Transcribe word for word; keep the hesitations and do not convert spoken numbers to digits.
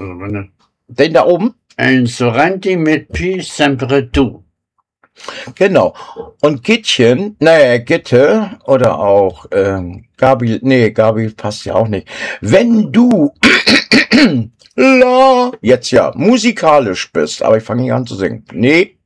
Den da oben? Un Sorrenti mit Pi sempre tu. Genau. Und Gittchen, naja, Gitte oder auch ähm, Gabi, nee, Gabi passt ja auch nicht. Wenn du la, jetzt ja musikalisch bist, aber ich fange nicht an zu singen. Nee,